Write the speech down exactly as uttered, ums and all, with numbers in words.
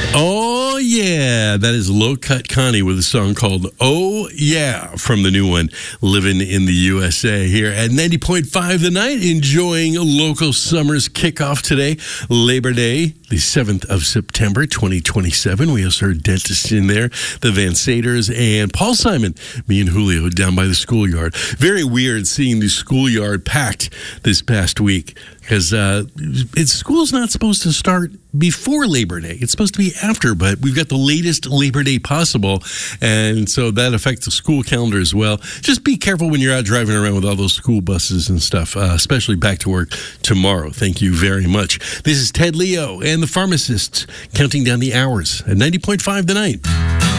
Oh, yeah. That is Low Cut Connie with a song called Oh, Yeah from the new one, Living in the U S A, here at ninety point five The Night, enjoying local summer's kickoff today, Labor Day, the seventh of September, twenty twenty-seven. We also heard Dentist in there, the Van Saters, and Paul Simon, me and Julio down by the schoolyard. Very weird seeing the schoolyard packed this past week because uh, it's, school's not supposed to start before Labor Day. It's supposed to be after, but we've got the latest Labor Day possible, and so that affects the school calendar as well. Just be careful when you're out driving around with all those school buses and stuff, uh, especially back to work tomorrow. Thank you very much. This is Ted Leo and the Pharmacists counting down the hours at ninety point five The Night.